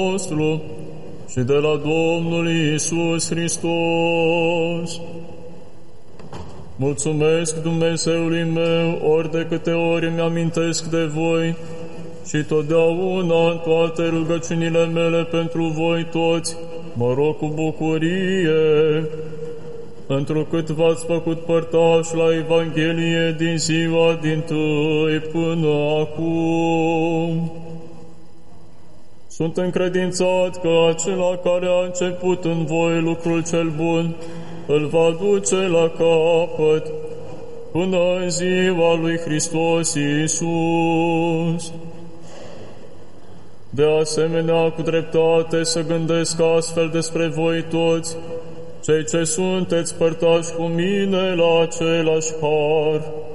nostru și de la Domnul Iisus Hristos. Mulțumesc Dumnezeului meu ori de câte ori îmi amintesc de voi și totdeauna în toate rugăciunile mele pentru voi toți mă rog cu bucurie, întrucât v-ați făcut părtași la Evanghelie din ziua dintâi până acum. Sunt încredințat că acela care a început în voi lucrul cel bun îl va duce la capăt până în ziua lui Hristos Iisus. De asemenea, cu dreptate să gândesc astfel despre voi toți, cei ce sunteți părtași cu mine la același har.